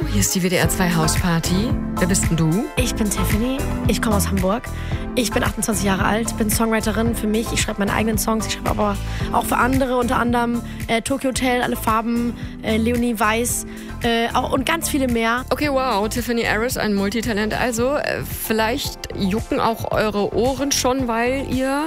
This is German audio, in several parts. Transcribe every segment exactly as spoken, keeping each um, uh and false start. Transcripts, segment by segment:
hier ist die W D R zwei Hausparty. Wer bist denn du? Ich bin Tiffany, ich komme aus Hamburg. Ich bin achtundzwanzig Jahre alt, bin Songwriterin für mich. Ich schreibe meine eigenen Songs, ich schreibe aber auch für andere, unter anderem äh, Tokyo Hotel, Alle Farben, äh, Leonie Weiß äh, auch, und ganz viele mehr. Okay, wow, Tiffany Harris, ein Multitalent also. Äh, vielleicht jucken auch eure Ohren schon, weil ihr...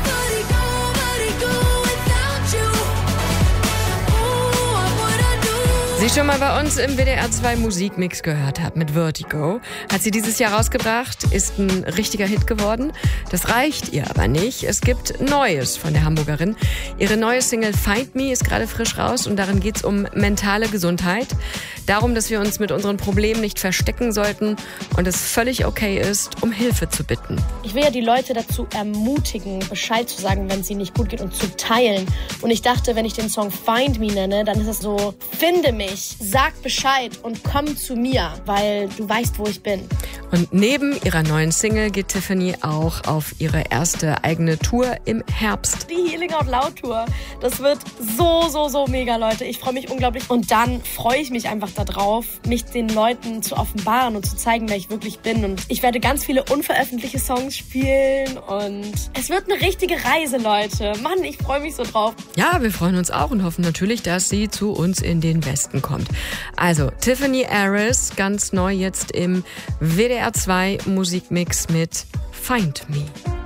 Sie schon mal bei uns im W D R zwei Musikmix gehört habt mit Vertigo. Hat sie dieses Jahr rausgebracht, ist ein richtiger Hit geworden. Das reicht ihr aber nicht. Es gibt Neues von der Hamburgerin. Ihre neue Single Find Me ist gerade frisch raus und darin geht's um mentale Gesundheit. Darum, dass wir uns mit unseren Problemen nicht verstecken sollten und es völlig okay ist, um Hilfe zu bitten. Ich will ja die Leute dazu ermutigen, Bescheid zu sagen, wenn es ihnen nicht gut geht und zu teilen. Und ich dachte, wenn ich den Song Find Me nenne, dann ist es so, finde mich, sag Bescheid und komm zu mir, weil du weißt, wo ich bin. Und neben ihrer neuen Single geht Tiffany auch auf ihre erste eigene Tour im Herbst. Die Healing Out Loud Tour, das wird so, so, so mega, Leute. Ich freue mich unglaublich. Und dann freue ich mich einfach darauf, mich den Leuten zu offenbaren und zu zeigen, wer ich wirklich bin. Und ich werde ganz viele unveröffentlichte Songs spielen und es wird eine richtige Reise, Leute. Mann, ich freue mich so drauf. Ja, wir freuen uns auch und hoffen natürlich, dass sie zu uns in den Westen kommt. Also, Tiffany Harris, ganz neu jetzt im W D R zwei Musikmix mit Find Me.